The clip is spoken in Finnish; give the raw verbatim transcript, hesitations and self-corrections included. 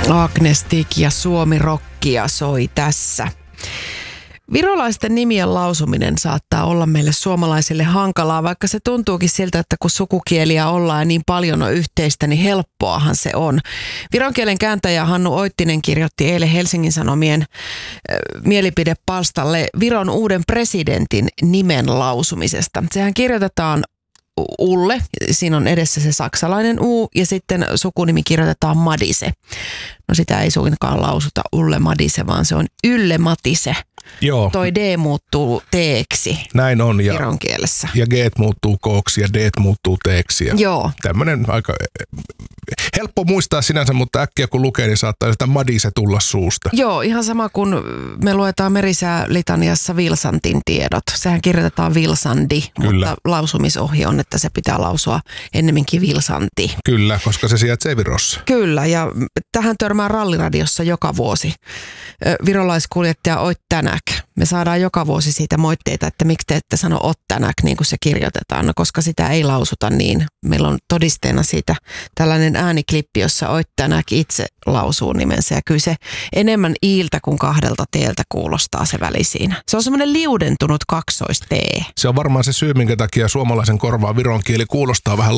Agnestik ja Suomi-rockia soi tässä. Virolaisten nimien lausuminen saattaa olla meille suomalaisille hankalaa, vaikka se tuntuukin siltä, että kun sukukieliä ollaan ja niin paljon on yhteistä, niin helppoahan se on. Viron kielen kääntäjä Hannu Oittinen kirjoitti eilen Helsingin Sanomien äh, mielipidepalstalle Viron uuden presidentin nimen lausumisesta. Sehän kirjoitetaan Ulle, siinä on edessä se saksalainen U ja sitten sukunimi kirjoitetaan Madise. No sitä ei suinkaan lausuta Ulle Madise, vaan se on Ylle Matise. Joo. Toi D muuttuu T-ksi. Näin on. Ja, viron kielessä. Ja G muuttuu K:ksi ja D muuttuu T:ksi. Joo. Tämmöinen aika helppo muistaa sinänsä, mutta äkkiä kun lukee, niin saattaa sitä Madise tulla suusta. Joo, ihan sama kuin me luetaan Merisää-litaniassa Vilsantin tiedot. Sehän kirjoitetaan Vilsandi, Kyllä. mutta lausumisohje on, että se pitää lausua ennemminkin Vilsanti. Kyllä, koska se sijaitsee Virossa. Kyllä, ja tähän törmää Ralliradiossa joka vuosi. Virolaiskuljettaja Oit Tänäk. Me saadaan joka vuosi siitä moitteita, että miksi te ette sano Ot Tänäk, niin kuin se kirjoitetaan, no, koska sitä ei lausuta niin. Meillä on todisteena siitä tällainen ääniklippi, jossa Oit Tänäk itse lausuu nimensä, ja kyllä se enemmän iiltä kuin kahdelta teeltä kuulostaa se väli siinä. Se on semmoinen liudentunut kaksois T. Se on varmaan se syy, minkä takia suomalaisen korvaan viron kieli kuulostaa vähän